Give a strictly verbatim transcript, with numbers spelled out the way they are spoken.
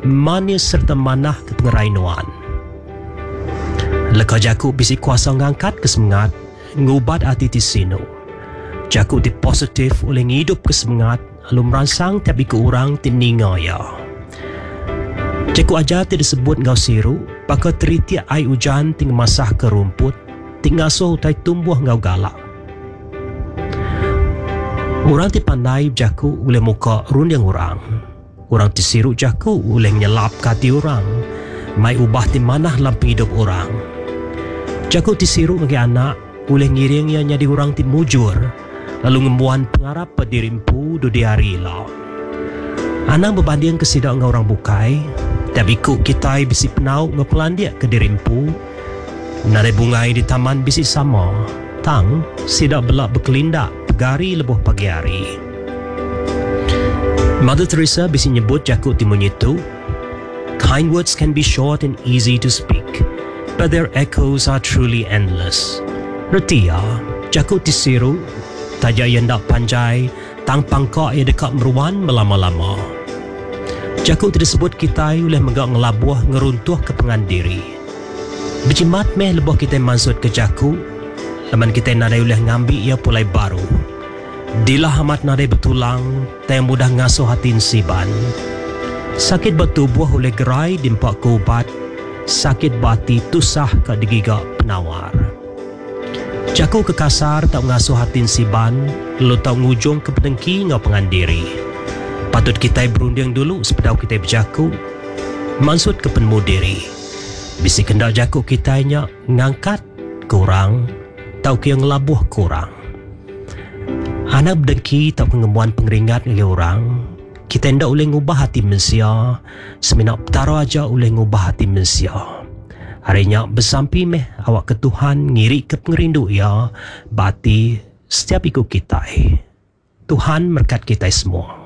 manis serta manah ke pengerainuan. Leka Jaku bisi kuasa ngangkat ke semangat, ngubat hati ti sino. Jaku ti positif oleh ngidup ke semangat, lalu merangsang tapi ke orang ti ninga ya. Jaku ajar ti disebut ngau siru, pakai teriti ai hujan ting masah ke rumput, ting ngasuh utai tumbuh ngau galak. Orang ti pandai Jaku oleh muka runding orang. Orang ti siru Jaku oleh nyelap kati orang, mai ubah ti manah lampi hidup orang. Jaku ti siru ngagi anak oleh ngiringnya nyadi orang ti mujur, lalu ngembuan pengarap pedirimpu do diari lah. Anak berbanding kesidak ngau orang bukai, tapi ku kita bisi penau ngepelandia ke dirimpu. Nare bungai di taman bisi sama, tang sidak belak berkelindak pegari lebuh pagi hari. Mother Teresa bisi nyebut Jaku ti menyitu, kind words can be short and easy to speak, but their echoes are truly endless. Reti ya, Jaku ti siru, taja yang dak panjai, tang pangkak ia dekat meruan melama-lama. Jaku ti disebut kita oleh megak ngelabuh ngeruntuh ke pengandiri. Berjimat meh lebuh kita mansut ke Jaku, laman kita nadai oleh ngambil ia pulai baru. Dilah amat nadai betulang, tak yang mudah ngasuh hatin siban. Sakit bertubuh oleh gerai dimpak ke ubat, sakit bati tusah ke digigak penawar. Jaku ke kasar tak ngasuh hatin siban, lalu tak ngujung ke pedengki ngau pengandiri. Patut kita berunding dulu sepedau kita berjaku, mansut ke penmudiri. Bisi kendak Jaku kitanya ngangkat kurang, tau ke yang ngelabuh kurang. Anak berdengki tak pengemuan pengeringat dengan orang, kita hendak boleh ngubah hati manusia, seminak petara aja boleh ngubah hati manusia. Harinya bersampi meh awak ke Tuhan ngiri ke pengerindu ya, bati setiap ikut kita. Tuhan berkat kita semua.